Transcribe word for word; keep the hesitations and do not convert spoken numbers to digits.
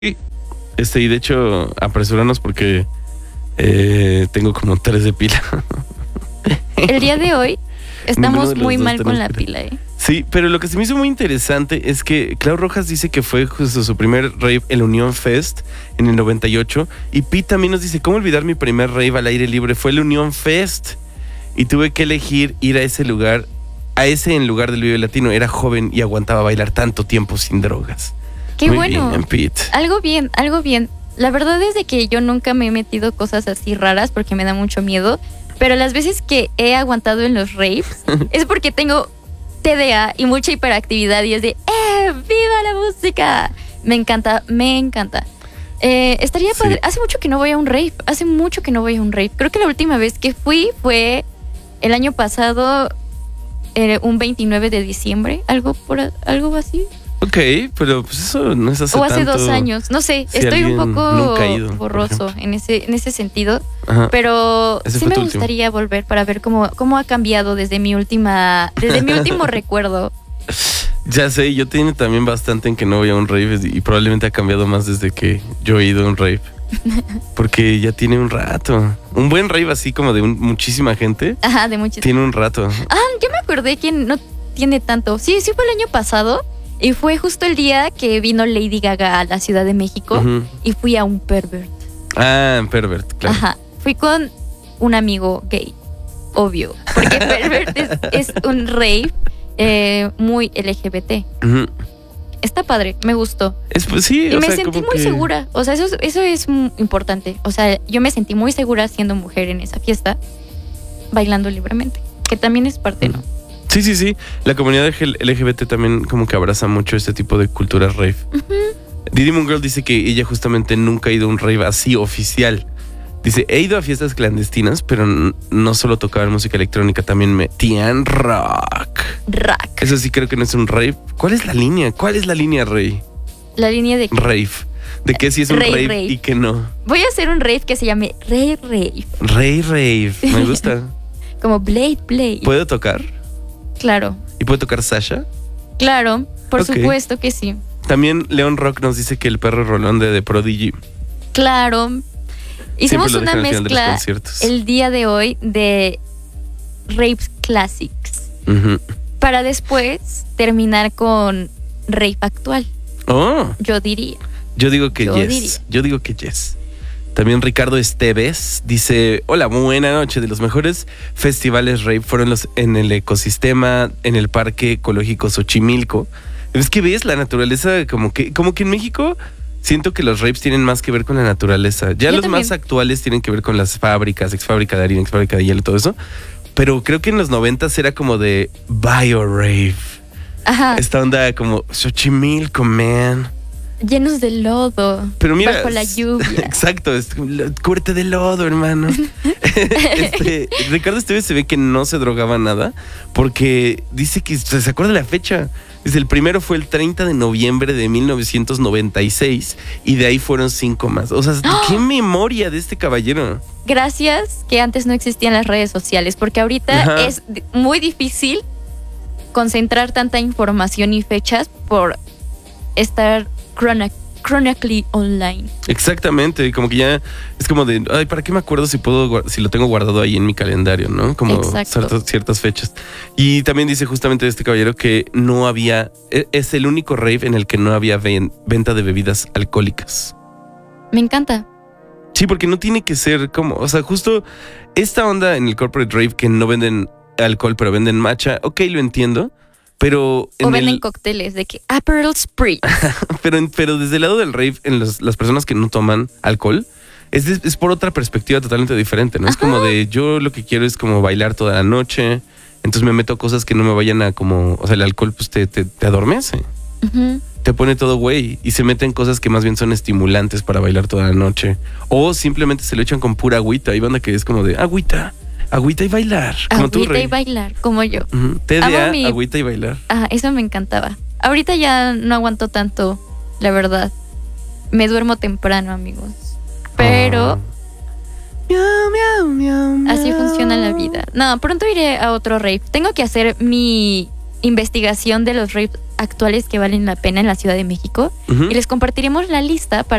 Este, y de hecho, apresúranos porque eh, tengo como tres de pila. El día de hoy estamos de muy dos mal con la tenemos pila, ¿eh? Sí, pero lo que se me hizo muy interesante es que Clau Rojas dice que fue justo su primer rave, el Unión Fest, en el noventa y ocho. Y Pete también nos dice, ¿cómo olvidar mi primer rave al aire libre? Fue el Unión Fest. Y tuve que elegir ir a ese lugar, a ese en lugar del Vive Latino. Era joven y aguantaba bailar tanto tiempo sin drogas. Qué Muy bueno. bien, Pete. Algo bien, algo bien. La verdad es de que yo nunca me he metido cosas así raras porque me da mucho miedo. Pero las veces que he aguantado en los raves es porque tengo T D A y mucha hiperactividad y es de ¡eh! ¡Viva la música! Me encanta, me encanta. Eh, estaría padre. Sí. Hace mucho que no voy a un rave. Hace mucho que no voy a un rave. Creo que la última vez que fui fue el año pasado, eh, un veintinueve de diciembre. Algo por algo así. Ok, pero pues eso no es hace O hace tanto. dos años. No sé, Si estoy un alguien poco nunca ha ido, por borroso ejemplo. en ese, en ese sentido. Ajá. Pero Ese sí fue me tu último. gustaría volver para ver cómo, cómo ha cambiado desde mi última, desde mi último recuerdo. Ya sé, yo tengo también bastante en que no voy a un rave y probablemente ha cambiado más desde que yo he ido a un rave. Porque ya tiene un rato. Un buen rave así como de un- muchísima gente. Ajá, de muchos. Tiene un rato. Ah, ya me acordé que no tiene tanto. Sí, sí fue el año pasado y fue justo el día que vino Lady Gaga a la Ciudad de México Ujú. y fui a un pervert. Ah, Pervert, claro. Ajá, fui con un amigo gay, obvio, porque pervert es, es un rave eh, muy L G B T. Ujú. Está padre, me gustó. Es, pues sí, Y o me sea, sentí como muy que- segura. O sea, eso, es- eso es muy importante. O sea, yo me sentí muy segura siendo mujer en esa fiesta, bailando libremente. Que también es parte, ¿no? Sí, sí, sí. La comunidad L G B T también como que abraza mucho este tipo de culturas rave. Didi Moon Girl dice que ella justamente nunca ha ido a un rave así oficial. Dice, he ido a fiestas clandestinas, pero n- no solo tocaban música electrónica, también metían rock. Rack. Eso sí creo que no es un rave. ¿Cuál es la línea? ¿Cuál es la línea, Rey? La línea de... Rave. De que sí es un Rave, rave, rave. y que no. Voy a hacer un rave que se llame Rave Rave. Rey rave. Me gusta. Como Blade Blade. ¿Puedo tocar? Claro, ¿Y puede tocar Sasha? claro. Por Ok. supuesto que sí. También Leon Rock nos dice que el perro rolón de The Prodigy. Claro. Hicimos Siempre lo una dejan al final de los mezcla conciertos. el día de hoy de Raves Classics. Ujú. Para después terminar con rave actual, Oh, yo diría. yo digo que Yo yes. diría. Yo digo que yes. También Ricardo Esteves dice, hola, buena noche. De los mejores festivales rave fueron los en el ecosistema, en el Parque Ecológico Xochimilco. Es que ves la naturaleza como que, como que en México siento que los raves tienen más que ver con la naturaleza. Ya Yo los también. más actuales tienen que ver con las fábricas, ex fábrica de harina, ex fábrica de hielo y todo eso. Pero creo que en los noventas era como de bio rave. Ajá, Esta onda como Xochimilco, man. llenos de lodo. Pero mira, bajo la lluvia. Exacto, es como, lo- cúbrete de lodo, hermano. Este, Ricardo Esteves se ve que no se drogaba nada porque dice que se acuerda de la fecha. Dice, el primero fue el treinta de noviembre de mil novecientos noventa y seis y de ahí fueron cinco más. O sea, qué memoria de este caballero. Gracias que antes no existían las redes sociales, porque ahorita Ajá. es di- muy difícil concentrar tanta información y fechas por estar chronic- chronically online. Exactamente, como que ya es como de, ay, ¿para qué me acuerdo si puedo guar- si lo tengo guardado ahí en mi calendario, ¿no? Como Exacto. ciertas, ciertas fechas. Y también dice justamente este caballero que no había, e- es el único rave en el que no había ven- venta de bebidas alcohólicas. Me encanta. Sí, porque no tiene que ser como, o sea, justo esta onda en el corporate rave que no venden alcohol, pero venden matcha, ok, lo entiendo, pero en O venden el- cócteles de que Aperol Spritz. pero, en- pero desde el lado del rave, en los- las personas que no toman alcohol, es, de- es por otra perspectiva totalmente diferente, ¿no? Es como de yo lo que quiero es como bailar toda la noche, entonces me meto a cosas que no me vayan a como, o sea, el alcohol pues te, te, te adormece, Ujú. te pone todo güey y se meten cosas que más bien son estimulantes para bailar toda la noche. O simplemente se lo echan con pura agüita. Hay banda que es como de agüita, agüita y bailar. Como tú, Agüita Rey. y bailar, como yo. Ujú. T D A, Amo mi- agüita y bailar. Ah, eso me encantaba. Ahorita ya no aguanto tanto, la verdad. Me duermo temprano, amigos. Pero Oh. Miau, miau, miau, miau. así funciona la vida. No, pronto iré a otro rave. Tengo que hacer mi investigación de los raves actuales que valen la pena en la Ciudad de México. Ujú. Y les compartiremos la lista para